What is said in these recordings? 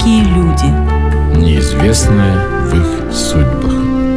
великие люди, неизвестное в их судьбах.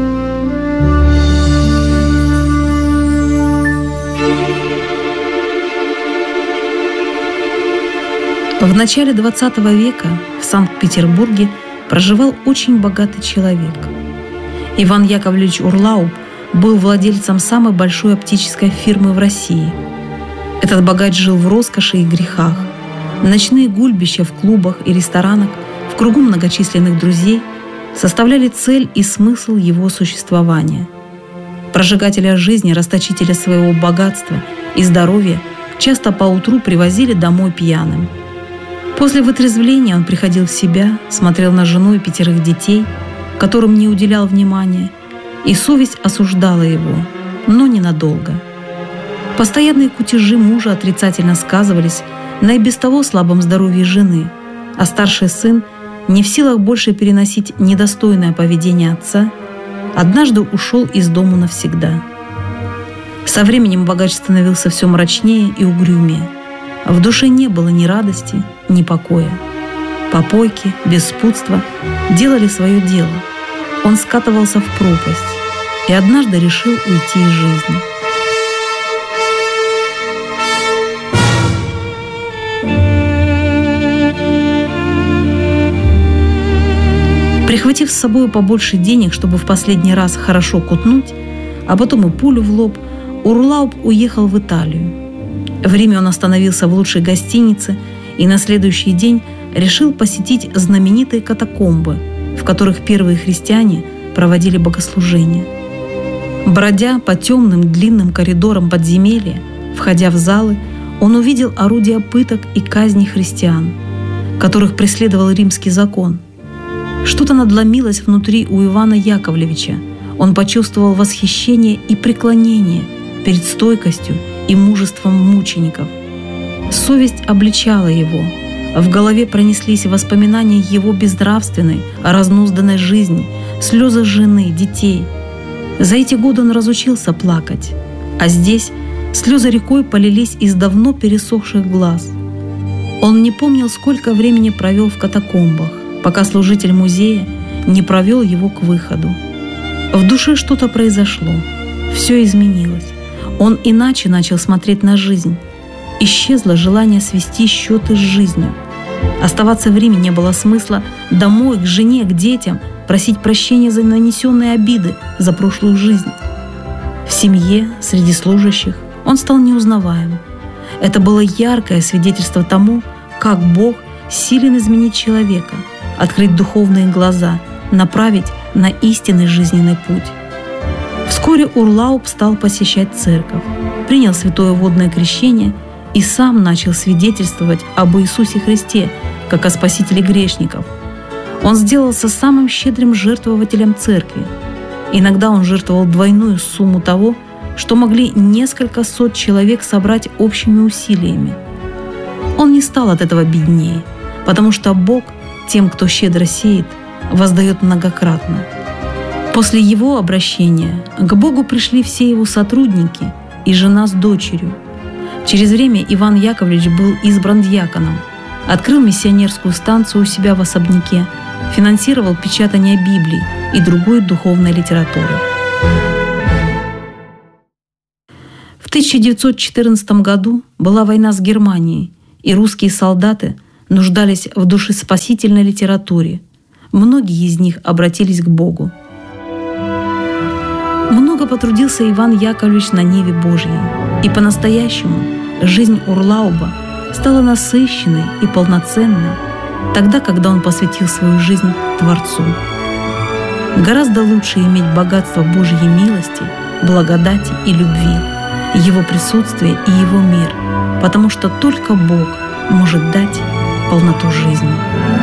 В начале XX века в Санкт-Петербурге проживал очень богатый человек. Иван Яковлевич Урлауб был владельцем самой большой оптической фирмы в России. Этот богач жил в роскоши и грехах. Ночные гульбища в клубах и ресторанах в кругу многочисленных друзей составляли цель и смысл его существования. Прожигателя жизни, расточителя своего богатства и здоровья часто поутру привозили домой пьяным. После вытрезвления он приходил в себя, смотрел на жену и 5 детей, которым не уделял внимания, и совесть осуждала его, но ненадолго. Постоянные кутежи мужа отрицательно сказывались на и без того слабом здоровье жены, а старший сын, не в силах больше переносить недостойное поведение отца, однажды ушел из дому навсегда. Со временем богач становился все мрачнее и угрюмее. В душе не было ни радости, ни покоя. Попойки, беспутство делали свое дело. Он скатывался в пропасть и однажды решил уйти из жизни. Прихватив с собой побольше денег, чтобы в последний раз хорошо кутнуть, а потом и пулю в лоб, Урлауб уехал в Италию. В Риме он остановился в лучшей гостинице и на следующий день решил посетить знаменитые катакомбы, в которых первые христиане проводили богослужения. Бродя по темным длинным коридорам подземелья, входя в залы, он увидел орудия пыток и казней христиан, которых преследовал римский закон. Что-то надломилось внутри у Ивана Яковлевича. Он почувствовал восхищение и преклонение перед стойкостью и мужеством мучеников. Совесть обличала его. В голове пронеслись воспоминания его безнравственной, разнузданной жизни, слезы жены, детей. За эти годы он разучился плакать, а здесь слезы рекой полились из давно пересохших глаз. Он не помнил, сколько времени провел в катакомбах, пока служитель музея не провел его к выходу. В душе что-то произошло, все изменилось. Он иначе начал смотреть на жизнь. Исчезло желание свести счеты с жизнью. Оставаться в Риме не было смысла. Домой, к жене, к детям просить прощения за нанесенные обиды, за прошлую жизнь. В семье, среди служащих он стал неузнаваем. Это было яркое свидетельство тому, как Бог силен изменить человека, открыть духовные глаза, направить на истинный жизненный путь. Вскоре Урлауб стал посещать церковь, принял святое водное крещение и сам начал свидетельствовать об Иисусе Христе, как о спасителе грешников. Он сделался самым щедрым жертвователем церкви. Иногда он жертвовал двойную сумму того, что могли несколько сот человек собрать общими усилиями. Он не стал от этого беднее, потому что Бог тем, кто щедро сеет, воздает многократно. После его обращения к Богу пришли все его сотрудники и жена с дочерью. Через время Иван Яковлевич был избран диаконом, открыл миссионерскую станцию у себя в особняке, финансировал печатание Библии и другой духовной литературы. В 1914 году была война с Германией, и русские солдаты нуждались в душеспасительной литературе. Многие из них обратились к Богу. Много потрудился Иван Яковлевич на ниве Божьей, и по-настоящему жизнь Урлауба стала насыщенной и полноценной тогда, когда он посвятил свою жизнь Творцу. Гораздо лучше иметь богатство Божьей милости, благодати и любви, Его присутствие и Его мир, потому что только Бог может дать полноту жизни.